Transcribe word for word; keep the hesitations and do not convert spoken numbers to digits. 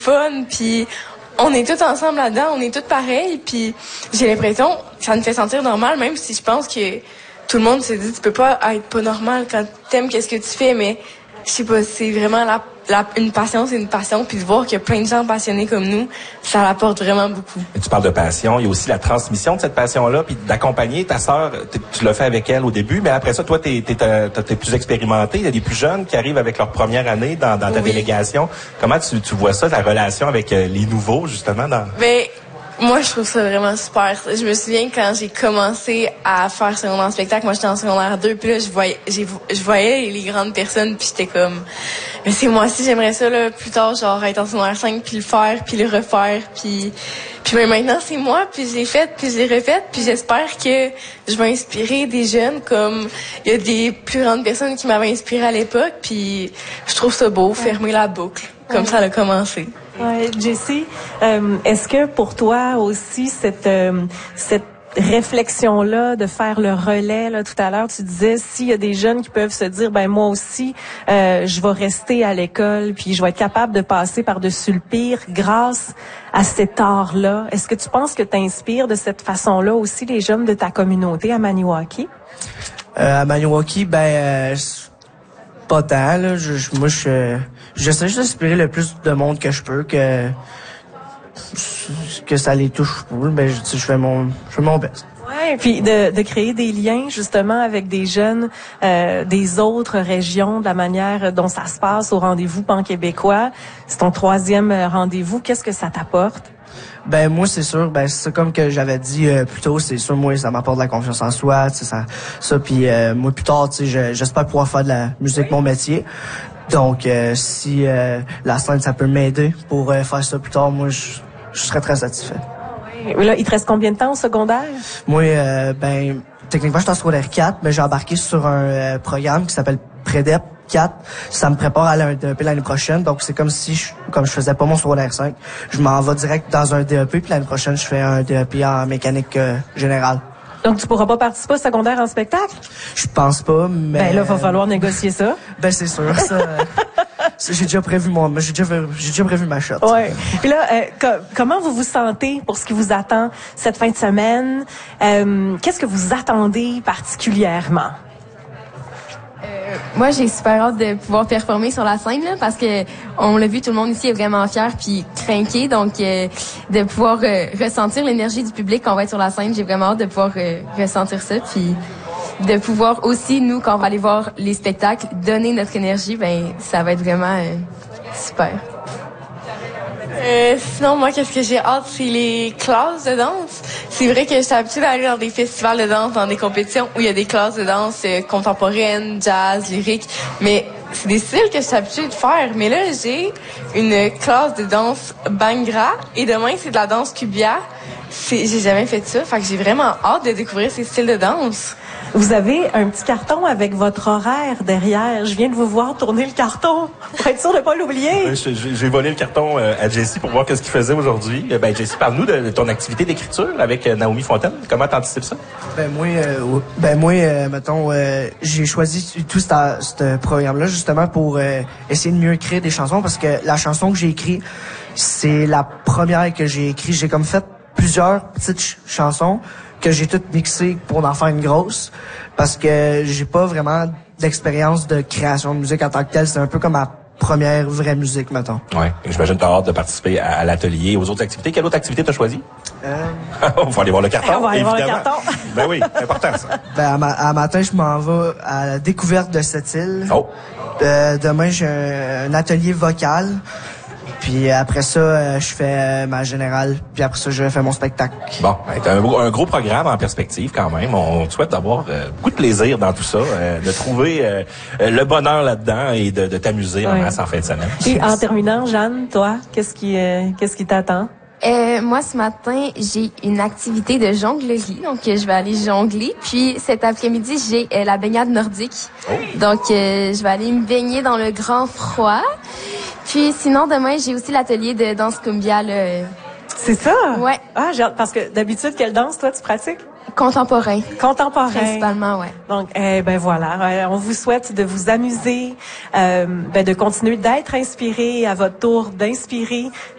fun, puis on est tous ensemble là-dedans, on est tous pareils, puis j'ai l'impression que ça nous fait sentir normal, même si je pense que tout le monde se dit tu peux pas être pas normal quand t'aimes qu'est-ce que tu fais, mais je sais pas, c'est vraiment la, la, une passion, c'est une passion, puis de voir qu'il y a plein de gens passionnés comme nous, ça l'apporte vraiment beaucoup. Et tu parles de passion, il y a aussi la transmission de cette passion-là, puis d'accompagner ta sœur, tu l'as fait avec elle au début, mais après ça, toi, t'es, t'es, t'es, t'es plus expérimenté, il y a des plus jeunes qui arrivent avec leur première année dans, dans ta oui. délégation. Comment tu, tu vois ça, ta relation avec euh, les nouveaux, justement? Dans... Ben, moi, je trouve ça vraiment super. Je me souviens quand j'ai commencé à faire secondaire en spectacle, moi j'étais en secondaire deux, puis là je voyais, j'ai, je voyais les grandes personnes, puis j'étais comme, mais c'est moi aussi j'aimerais ça là plus tard, genre être en secondaire cinq, puis le faire, puis le refaire, puis puis ben, maintenant c'est moi, puis je l'ai fait, puis je l'ai refait, puis j'espère que je vais inspirer des jeunes comme il y a des plus grandes personnes qui m'avaient inspiré à l'époque, puis je trouve ça beau, fermer la boucle, comme ça, ça a commencé. Ouais, Jessie, euh, est-ce que pour toi aussi cette euh, cette réflexion-là de faire le relais, là, tout à l'heure, tu disais, s'il y a des jeunes qui peuvent se dire, ben moi aussi, euh, je vais rester à l'école, puis je vais être capable de passer par-dessus le pire grâce à cet art-là. Est-ce que tu penses que tu inspires de cette façon-là aussi les jeunes de ta communauté à Maniwaki? Euh, à Maniwaki, ben... Euh, pas tant, là. Je, je, moi, je, j'essaie juste d'inspirer le plus de monde que je peux, que, que ça les touche pas. Ben, je, je fais mon, je fais mon best. Ouais, puis de, de créer des liens, justement, avec des jeunes euh, des autres régions, de la manière dont ça se passe au rendez-vous pan-québécois. C'est ton troisième rendez-vous. Qu'est-ce que ça t'apporte? Ben moi c'est sûr, ben c'est comme que j'avais dit euh, plus tôt, c'est sûr moi ça m'apporte de la confiance en soi, tu sais ça ça puis euh, moi plus tard, tu sais j'espère pouvoir faire de la musique mon métier. Donc euh, si euh, la scène ça peut m'aider pour euh, faire ça plus tard, moi je je serais très satisfait. Oui, là, il te reste combien de temps au secondaire? Moi euh, ben techniquement je suis en secondaire quatre, mais j'ai embarqué sur un euh, programme qui s'appelle Prédep quatre. Ça me prépare à un D E P l'année prochaine. Donc, c'est comme si, je, comme je faisais pas mon secondaire cinq, je m'en vais direct dans un D E P, puis l'année prochaine, je fais un D E P en mécanique euh, générale. Donc, tu pourras pas participer au secondaire en spectacle? Je pense pas, mais... Ben là, va falloir négocier ça. Ben, c'est sûr, ça... ça j'ai déjà prévu mon... J'ai déjà, j'ai déjà prévu ma shot. Ouais. Puis là, euh, co- comment vous vous sentez pour ce qui vous attend cette fin de semaine? Euh, qu'est-ce que vous attendez particulièrement? Euh, moi, j'ai super hâte de pouvoir performer sur la scène là, parce que on l'a vu, tout le monde ici est vraiment fier puis craqué, donc euh, de pouvoir euh, ressentir l'énergie du public quand on va être sur la scène, j'ai vraiment hâte de pouvoir euh, ressentir ça, puis de pouvoir aussi nous quand on va aller voir les spectacles donner notre énergie, ben ça va être vraiment euh, super. Euh, sinon, moi, qu'est-ce que j'ai hâte, c'est les classes de danse. C'est vrai que je suis habituée d'aller dans des festivals de danse, dans des compétitions où il y a des classes de danse euh, contemporaines, jazz, lyrique, mais c'est des styles que je suis habituée de faire. Mais là, j'ai une classe de danse Bhangra et demain, c'est de la danse Kubia. C'est, j'ai jamais fait ça, fait que j'ai vraiment hâte de découvrir ces styles de danse. Vous avez un petit carton avec votre horaire derrière. Je viens de vous voir tourner le carton pour être sûr de ne pas l'oublier. J'ai, j'ai volé le carton à Jessie pour voir qu'est-ce qu'il faisait aujourd'hui. Ben Jessie, parle-nous de, de ton activité d'écriture avec Naomi Fontaine. Comment t'anticipes ça? Ben moi, euh, ben moi, euh, mettons, euh, j'ai choisi tout ce programme-là justement pour euh, essayer de mieux écrire des chansons parce que la chanson que j'ai écrite, c'est la première que j'ai écrite. J'ai comme fait plusieurs petites ch- chansons que j'ai toutes mixées pour en faire une grosse, parce que j'ai pas vraiment d'expérience de création de musique en tant que telle. C'est un peu comme ma première vraie musique, mettons. Ouais. J'imagine que tu as hâte de participer à, à l'atelier, aux autres activités. Quelle autre activité t'as choisi? Euh... On va aller voir le carton, On va aller évidemment. voir le carton. Ben oui, c'est important, ça. Ben, à, ma, à matin, je m'en vais à la découverte de cette île. Oh. Euh, demain, j'ai un, un atelier vocal. Puis après ça, euh, je fais euh, ma générale. Puis après ça, je fais mon spectacle. Bon, t'as un, un gros programme en perspective quand même. On te souhaite d'avoir euh, beaucoup de plaisir dans tout ça, euh, de trouver euh, le bonheur là-dedans et de, de t'amuser en Ouais. masse en fin de semaine. Et en terminant, Jeanne, toi, qu'est-ce qui, euh, qu'est-ce qui t'attend? Euh, moi, ce matin, j'ai une activité de jonglerie, donc euh, je vais aller jongler. Puis cet après-midi, j'ai euh, la baignade nordique. Oh. Donc, euh, je vais aller me baigner dans le grand froid. Puis sinon, demain, j'ai aussi l'atelier de danse cumbia, là. C'est ça? Ouais. Ah, j'ai hâte, parce que d'habitude, quelle danse, toi, tu pratiques? Contemporain. Contemporain. Principalement, ouais. Donc, eh ben voilà, euh, on vous souhaite de vous amuser, euh, ben de continuer d'être inspiré, à votre tour d'inspirer